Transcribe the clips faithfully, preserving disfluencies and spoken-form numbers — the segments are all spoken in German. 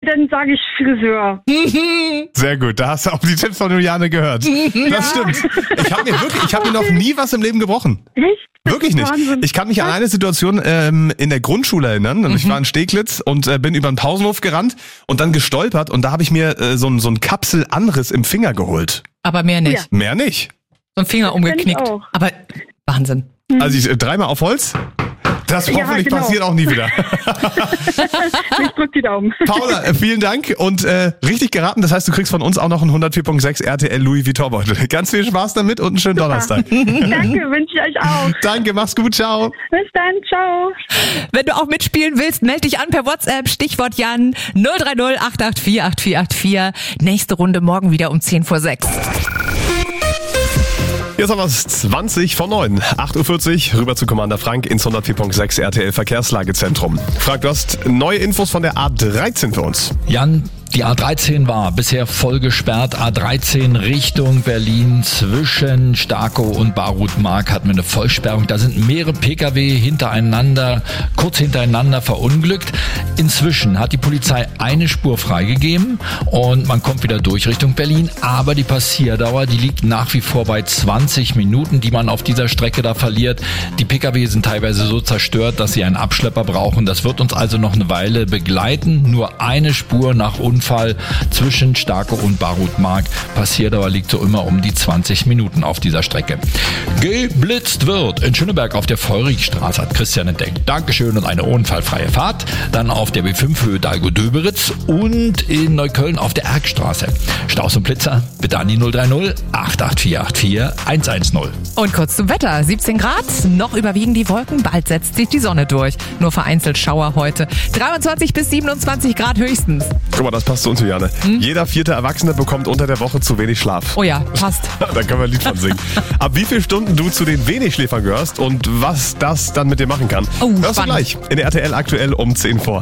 dann sage ich Friseur. Sehr gut, da hast du auch die Tipps von Juliane gehört. Das stimmt. Ich habe mir wirklich, ich habe mir noch nie was im Leben gebrochen. Echt? Wirklich nicht. Wahnsinn. Ich kann mich an eine Situation ähm, in der Grundschule erinnern. Mhm. Ich war in Steglitz und äh, bin über den Pausenhof gerannt und dann gestolpert und da habe ich mir äh, so, ein, so ein Kapselanriss im Finger geholt. Aber mehr nicht. Ja. Mehr nicht. So ein Finger umgeknickt. auch. Aber Wahnsinn. Also ich äh, dreimal auf Holz. Das Ja, hoffentlich genau. passiert auch nie wieder. Ich drück die Daumen. Paula, äh, vielen Dank und äh, richtig geraten. Das heißt, du kriegst von uns auch noch einen hundertvier Komma sechs R T L Louis Vuitton Beutel. Ganz viel Spaß damit und einen schönen Donnerstag. Danke, wünsche ich euch auch. Danke, mach's gut, ciao. Bis dann, ciao. Wenn du auch mitspielen willst, melde dich an per WhatsApp, Stichwort Jan, null drei null acht acht vier acht vier acht vier. Nächste Runde morgen wieder um zehn vor sechs. Jetzt haben wir es zwanzig vor neun. acht Uhr vierzig, rüber zu Commander Frank ins hundertvier Komma sechs R T L Verkehrslagezentrum. Frank, du hast neue Infos von der A dreizehn für uns. Jan, die A dreizehn war bisher voll gesperrt. A dreizehn Richtung Berlin zwischen Starkow und Barutmark hatten wir eine Vollsperrung. Da sind mehrere Pkw hintereinander, kurz hintereinander verunglückt. Inzwischen hat die Polizei eine Spur freigegeben und man kommt wieder durch Richtung Berlin. Aber die Passierdauer, die liegt nach wie vor bei zwanzig Minuten, die man auf dieser Strecke da verliert. Die Pkw sind teilweise so zerstört, dass sie einen Abschlepper brauchen. Das wird uns also noch eine Weile begleiten. Nur eine Spur nach unten. Unfall zwischen Starkow und Barutmark. Passierdauer liegt so immer um die zwanzig Minuten auf dieser Strecke. Geblitzt wird in Schöneberg auf der Feurigstraße, hat Christian entdeckt. Dankeschön und eine unfallfreie Fahrt. Dann auf der B fünf Höhe Dalgo-Döberitz und in Neukölln auf der Erkstraße. Staus und Blitzer bitte an die null drei null acht acht vier acht vier eins eins null. Und kurz zum Wetter. siebzehn Grad, noch überwiegen die Wolken, bald setzt sich die Sonne durch. Nur vereinzelt Schauer heute. dreiundzwanzig bis siebenundzwanzig Grad höchstens. Guck mal, das passt zu uns, Juliane. Hm? Jeder vierte Erwachsene bekommt unter der Woche zu wenig Schlaf. Oh ja, passt. Da können wir ein Lied von singen. Ab wie vielen Stunden du zu den Wenigschläfern gehörst und was das dann mit dir machen kann, oh, hörst spannend. Du gleich in der R T L aktuell um zehn vor.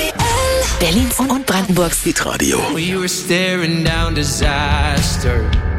Berlins und Brandenburgs Hitradio. We were staring down disaster.